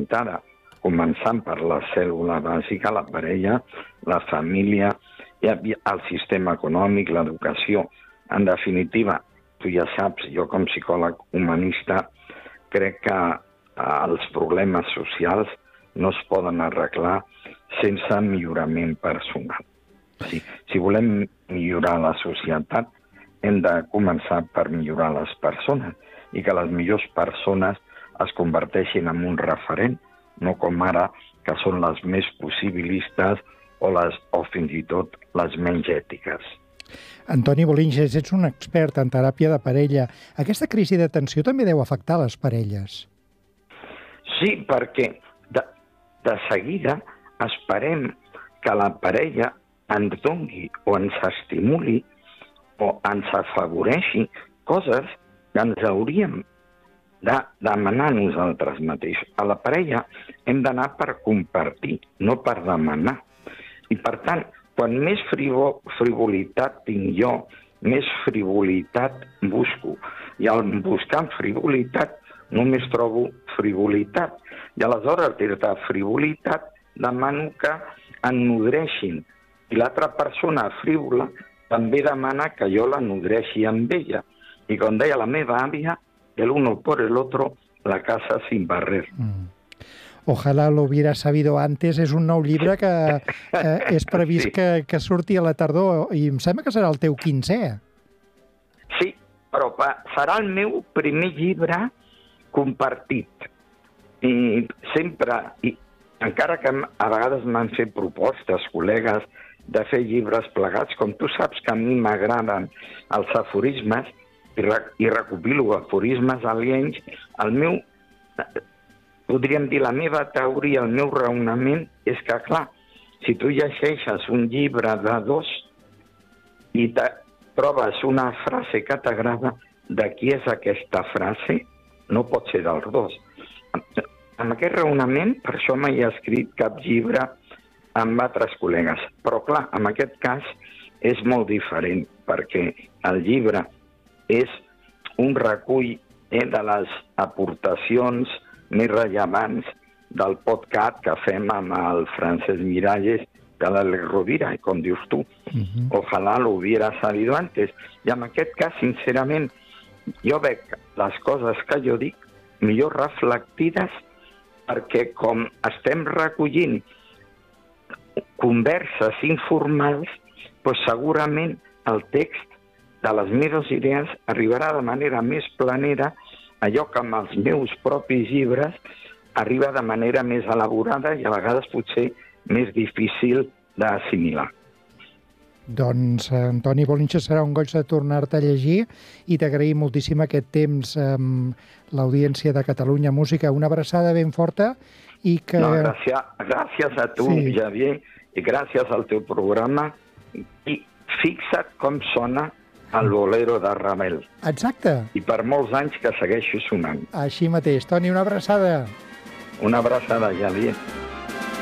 orientada, començant per la cèl·lula bàsica, la parella, la família, el sistema econòmic, l'educació. En definitiva, tu ja saps, jo com a psicòleg humanista crec que els problemes socials no es poden arreglar sense millorament personal. Si volem millorar la societat, hem de començar per millorar les persones i que les millors persones es converteixin en un referent, no com ara, que són les més possibilistes o fins i tot les menys ètiques. Antoni Bolinges, ets un expert en teràpia de parella. Aquesta crisi de tensió també deu afectar les parelles. Sí, perquè de seguida esperem que la parella ens doni o ens estimuli o ens afavoreixi coses que ens hauríem de demanar nosaltres mateixos. A la parella hem d'anar per compartir, no per demanar. I per tant, quan més frivolitat tinc jo, més frivolitat busco. I al buscar frivolitat només trobo frivolitat. I aleshores, des de frivolitat, demano que en nodreixin. I l'altra persona frívola també demana que jo la nodreixi amb ella. I com deia la meva àvia, el uno por el otro, la casa sin barrer. Ojalá lo hubiera sabido antes és un nou llibre que és previst que surti a la tardor i em sembla que serà el teu 15è. Sí, però serà el meu primer llibre compartit. I sempre, encara que a vegades m'han fet propostes, col·legues, de fer llibres plegats, com tu saps que a mi m'agraden els aforismes i recopilo aforismes aliens, el meu, podríem dir, la meva teoria, el meu raonament és que, clar, si tu llegeixes un llibre de 2 i trobes una frase que t'agrada, de qui és aquesta frase? No pot ser dels 2. Amb aquest raonament, per això mai he escrit cap llibre amb altres col·legues. Però, clar, en aquest cas és molt diferent, perquè el llibre és un recull de les aportacions més rellevants del podcast que fem amb el Francesc Miralles de l'Àlex Rovira, i com dius tu, ojalá lo hubiera sabido antes. I en aquest cas, sincerament, jo veig les coses que jo dic millor reflectides perquè com estem recollint converses informals, doncs segurament el text de les meves idees arribarà de manera més planera, allò que amb els meus propis llibres arriba de manera més elaborada i a vegades potser més difícil d'assimilar. Doncs, Antoni Bolinges, serà un goig de tornar-te a llegir i t'agraïm moltíssim aquest temps amb l'audiència de Catalunya Música. Una abraçada ben forta i que... No, gràcies a tu, sí, Javier, i gràcies al teu programa. I fixa't com sona el bolero de Ravel. Exacte. I per molts anys que segueixo sonant. Així mateix. Toni, una abraçada. Una abraçada, Javier.